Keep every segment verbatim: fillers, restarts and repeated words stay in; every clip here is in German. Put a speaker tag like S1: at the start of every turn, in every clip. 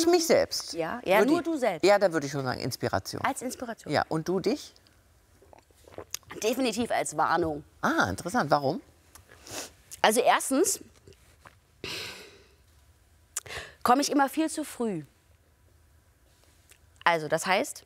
S1: Ich mich selbst.
S2: Ja, ja
S1: Würde
S2: nur
S1: ich-
S2: du selbst.
S1: Ja, da würde ich schon sagen Inspiration.
S2: Als Inspiration.
S1: Ja, und du dich?
S2: Definitiv als Warnung.
S1: Ah, interessant. Warum?
S2: Also erstens komme ich immer viel zu früh. Also das heißt,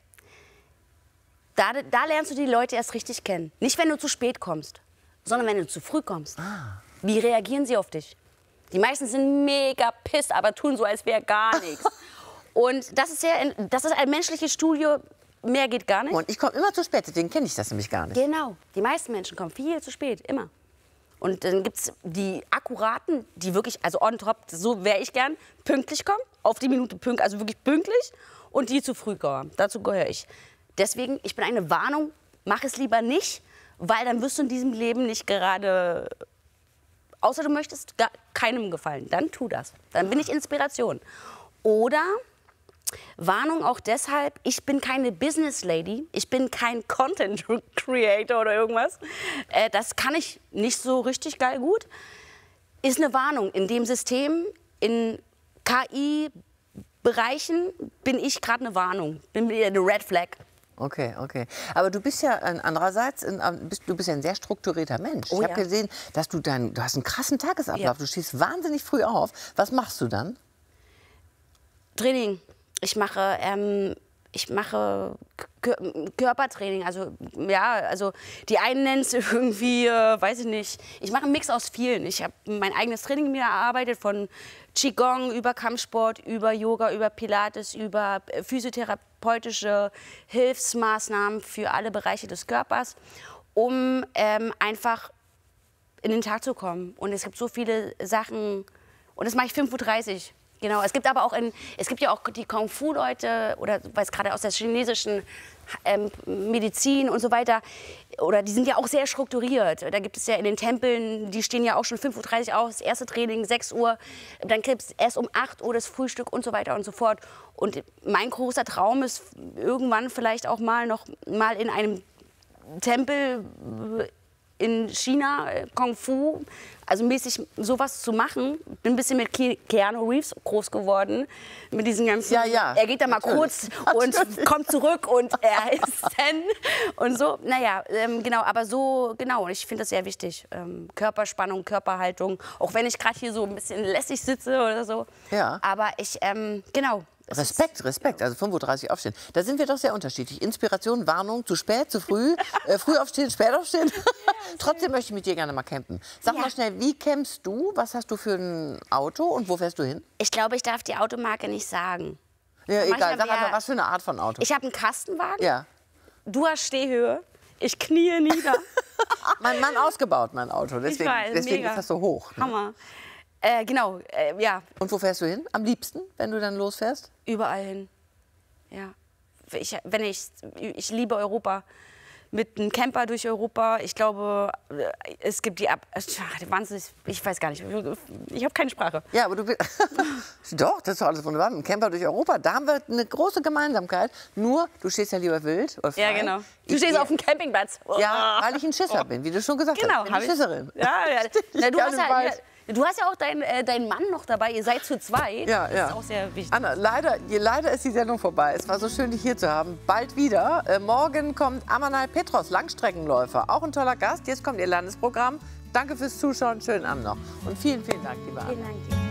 S2: da, da lernst du die Leute erst richtig kennen. Nicht, wenn du zu spät kommst, sondern wenn du zu früh kommst.
S1: Ah.
S2: Wie reagieren sie auf dich? Die meisten sind mega pisst, aber tun so, als wäre gar nichts. Und das ist, ja, das ist ein menschliches Studio, mehr geht gar nicht.
S1: Und ich komme immer zu spät, deswegen kenne ich das nämlich gar nicht.
S2: Genau, die meisten Menschen kommen viel zu spät, immer. Und dann gibt es die Akkuraten, die wirklich, also on top, so wäre ich gern, pünktlich kommen, auf die Minute pünktlich, also wirklich pünktlich, und die zu früh kommen. Dazu gehöre ich. Deswegen, ich bin eine Warnung, mach es lieber nicht, weil dann wirst du in diesem Leben nicht gerade, außer du möchtest gar keinem gefallen, dann tu das. Dann bin ich Inspiration. Oder Warnung auch deshalb, ich bin keine Business Lady, ich bin kein Content Creator oder irgendwas. Äh, das kann ich nicht so richtig geil gut. Ist eine Warnung. In dem System, in K I-Bereichen bin ich gerade eine Warnung, bin eine Red Flag.
S1: Okay, okay. Aber du bist ja äh, andererseits, ein, äh, bist, du bist ja ein sehr strukturierter Mensch.
S2: Oh,
S1: ich habe
S2: ja.
S1: gesehen, dass du dein, du hast einen krassen Tagesablauf.
S2: Ja.
S1: Du stehst wahnsinnig früh auf. Was machst du dann?
S2: Training. Ich mache, ähm, ich mache Kör- Körpertraining. Also ja, also die einen nennen es irgendwie, äh, weiß ich nicht. Ich mache einen Mix aus vielen. Ich habe mein eigenes Training mir erarbeitet, von Qigong über Kampfsport, über Yoga, über Pilates, über äh, physiotherapeutische Hilfsmaßnahmen für alle Bereiche des Körpers, um ähm, einfach in den Tag zu kommen. Und es gibt so viele Sachen. Und das mache ich fünf Uhr dreißig. Genau. Es gibt aber auch in, es gibt ja auch die Kung Fu Leute oder weiß gerade aus der chinesischen ähm, Medizin und so weiter. Oder die sind ja auch sehr strukturiert. Da gibt es ja in den Tempeln, die stehen ja auch schon fünf Uhr dreißig auf, das erste Training sechs Uhr. Dann gibt es erst um acht Uhr das Frühstück und so weiter und so fort. Und mein großer Traum ist irgendwann vielleicht auch mal noch mal in einem Tempel in China, äh, Kung Fu, also mäßig sowas zu machen. Bin ein bisschen mit Ke Keanu Reeves groß geworden, mit diesen ganzen,
S1: Ja, ja,
S2: er geht da mal
S1: natürlich.
S2: kurz und
S1: Natürlich.
S2: kommt zurück und er ist Zen und so. Naja, ähm, genau, aber so, genau, und ich finde das sehr wichtig. Ähm, Körperspannung, Körperhaltung, auch wenn ich gerade hier so ein bisschen lässig sitze oder so.
S1: Ja.
S2: Aber ich, ähm, genau. es ist-
S1: Respekt, Respekt. Also fünf Uhr dreißig aufstehen. Da sind wir doch sehr unterschiedlich. Inspiration, Warnung, zu spät, zu früh, äh, früh aufstehen, spät aufstehen. Trotzdem möchte ich mit dir gerne mal campen. Sag
S2: Ja.
S1: mal schnell, wie campst du? Was hast du für ein Auto und wo fährst du hin?
S2: Ich glaube, ich darf die Automarke nicht sagen.
S1: Ja,
S2: Manchmal
S1: egal, sag
S2: wär-
S1: einfach, was für eine Art von Auto.
S2: Ich habe einen Kastenwagen,
S1: ja.
S2: du hast Stehhöhe, ich knie nieder.
S1: Mein Mann ausgebaut, mein Auto. Deswegen,
S2: weiß,
S1: deswegen
S2: mega.
S1: ist das so hoch. Ne?
S2: Hammer. Äh, genau, äh, ja,
S1: Und wo fährst du hin? Am liebsten, wenn du dann losfährst?
S2: überall hin. Ja. Ich, wenn ich, ich liebe Europa. Mit einem Camper durch Europa. Ich glaube, äh, es gibt die Ab... Wahnsinnig, ich weiß gar nicht. Ich habe keine Sprache.
S1: Ja, aber du bist. Doch, das ist doch alles wunderbar. Ein Camper durch Europa, da haben wir eine große Gemeinsamkeit. Nur, du stehst ja lieber wild oder frei.
S2: Ja, genau. Du
S1: Ich
S2: stehst
S1: gehe-
S2: auf dem Campingplatz.
S1: Ja, weil ich ein Schisser bin, wie du schon gesagt
S2: Genau,
S1: hast. Ich bin
S2: hab
S1: eine
S2: ich-
S1: Schisserin.
S2: Ja, ja. Na, du,
S1: gerne
S2: hast ja,
S1: Wald.
S2: ja, du hast ja auch deinen äh, deinen Mann noch dabei. Ihr seid zu zweit.
S1: Ja,
S2: das
S1: ja.
S2: ist auch sehr wichtig.
S1: Anna, leider, leider ist die Sendung vorbei. Es war so schön, dich hier zu haben. Bald wieder. Äh, morgen kommt Amanal Petros, Langstreckenläufer. Auch ein toller Gast. Jetzt kommt ihr Landesprogramm. Danke fürs Zuschauen. Schönen Abend noch. Und vielen, vielen Dank, lieber Anna.
S2: Vielen Dank dir.